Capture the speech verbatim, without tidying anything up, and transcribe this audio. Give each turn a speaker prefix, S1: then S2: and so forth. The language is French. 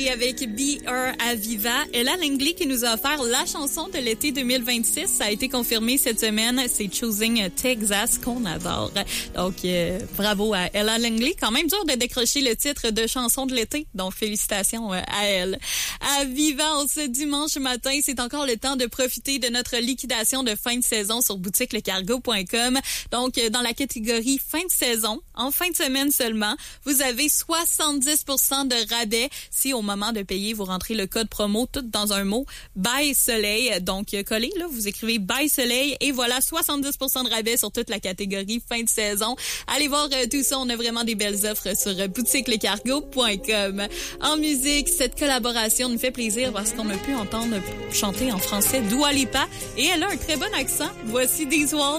S1: Et avec Be Her Aviva, Ella Langley qui nous a offert la chanson de l'été deux mille vingt-six. Ça a été confirmé cette semaine. C'est Choosing Texas qu'on adore. Donc, euh, bravo à Ella Langley. Quand même dur de décrocher le titre de chanson de l'été. Donc, félicitations euh, à elle. Aviva, en ce dimanche matin, c'est encore le temps de profiter de notre liquidation de fin de saison sur boutique le cargo point com. Donc, euh, dans la catégorie fin de saison, en fin de semaine seulement, vous avez soixante-dix pour cent de rabais si au moment de payer, vous rentrez le code promo tout dans un mot, Buy Soleil. Donc, collez, là, vous écrivez Buy Soleil et voilà, soixante-dix pour cent de rabais sur toute la catégorie fin de saison. Allez voir euh, tout ça, on a vraiment des belles offres sur euh, boutique le cargo point com. En musique, cette collaboration nous fait plaisir parce qu'on a pu entendre chanter en français Dua Lipa et elle a un très bon accent. Voici These Walls.